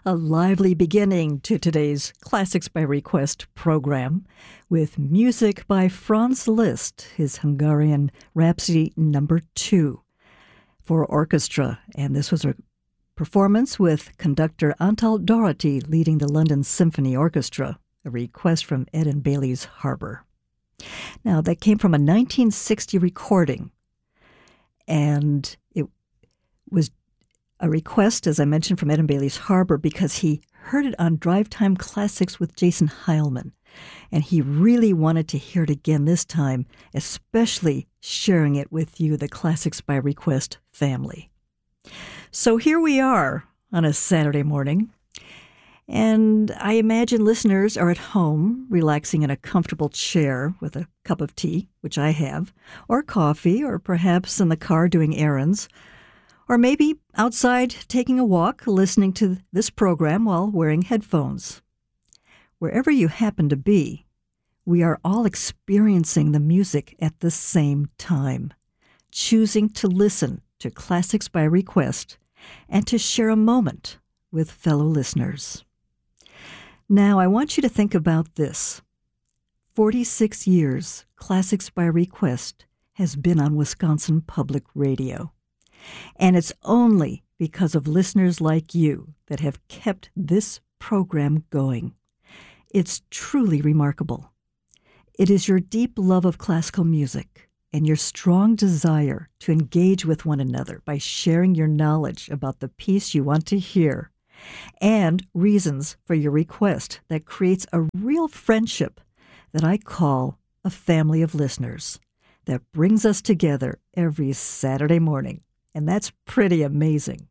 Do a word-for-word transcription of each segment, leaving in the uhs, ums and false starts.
A lively beginning to today's Classics by Request program with music by Franz Liszt, his Hungarian Rhapsody number two for orchestra. And this was a performance with conductor Antal Doherty leading the London Symphony Orchestra, a request from Ed and Bailey's Harbor. Now, that came from a nineteen sixty recording, and it was a request, as I mentioned, from Ed and Bailey's Harbor because he heard it on Drive Time Classics with Jason Heilman, and he really wanted to hear it again this time, especially sharing it with you, the Classics by Request family. So here we are on a Saturday morning, and I imagine listeners are at home, relaxing in a comfortable chair with a cup of tea, which I have, or coffee, or perhaps in the car doing errands, or maybe outside taking a walk, listening to this program while wearing headphones. Wherever you happen to be, we are all experiencing the music at the same time, choosing to listen to Classics by Request and to share a moment with fellow listeners. Now, I want you to think about this. forty-six years Classics by Request has been on Wisconsin Public Radio. And it's only because of listeners like you that have kept this program going. It's truly remarkable. It is your deep love of classical music and your strong desire to engage with one another by sharing your knowledge about the piece you want to hear and reasons for your request that creates a real friendship that I call a family of listeners that brings us together every Saturday morning. And that's pretty amazing.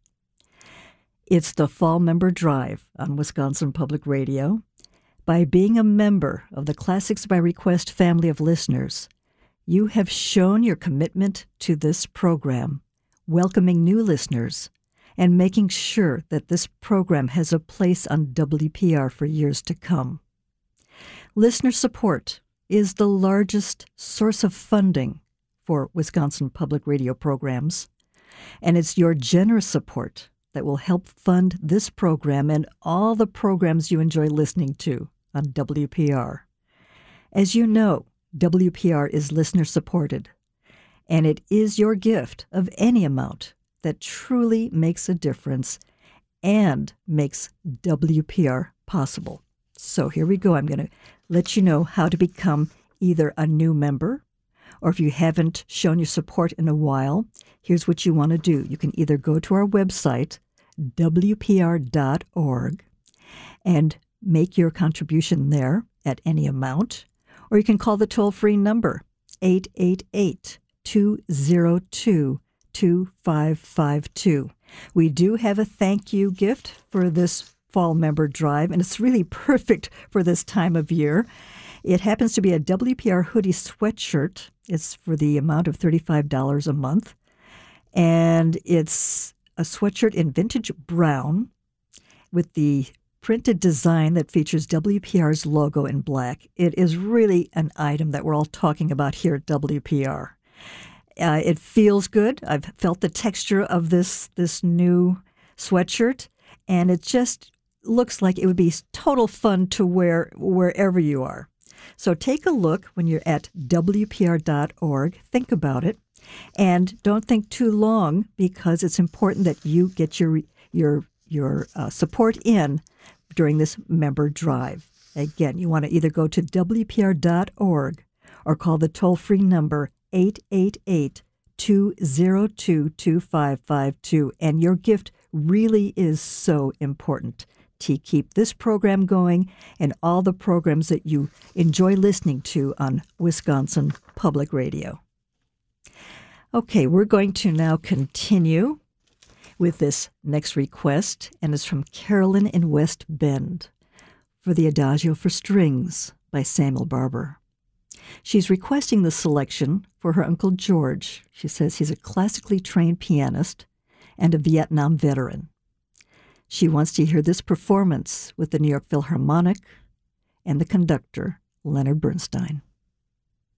It's the Fall Member Drive on Wisconsin Public Radio. By being a member of the Classics by Request family of listeners, you have shown your commitment to this program, welcoming new listeners, and making sure that this program has a place on W P R for years to come. Listener support is the largest source of funding for Wisconsin Public Radio programs. And it's your generous support that will help fund this program and all the programs you enjoy listening to on W P R. As you know, W P R is listener-supported, and it is your gift of any amount that truly makes a difference and makes W P R possible. So here we go. I'm going to let you know how to become either a new member, or if you haven't shown your support in a while, here's what you want to do. You can either go to our website, W P R dot org, and make your contribution there at any amount, or you can call the toll-free number, eight eight eight, two zero two, two five five two. We do have a thank you gift for this Fall Member Drive, and it's really perfect for this time of year. It happens to be a W P R hoodie sweatshirt. It's for the amount of thirty-five dollars a month. And it's a sweatshirt in vintage brown with the printed design that features W P R's logo in black. It is really an item that we're all talking about here at W P R. Uh, it feels good. I've felt the texture of this, this new sweatshirt, and it just looks like it would be total fun to wear wherever you are. So take a look when you're at W P R dot org. Think about it. And don't think too long, because it's important that you get your your your uh, support in during this member drive. Again, you want to either go to W P R dot org or call the toll-free number eight eight eight, two zero two, two five five two. And your gift really is so important to keep this program going and all the programs that you enjoy listening to on Wisconsin Public Radio. Okay, we're going to now continue with this next request, and it's from Carolyn in West Bend for the Adagio for Strings by Samuel Barber. She's requesting the selection for her Uncle George. She says he's a classically trained pianist and a Vietnam veteran. She wants to hear this performance with the New York Philharmonic and the conductor, Leonard Bernstein.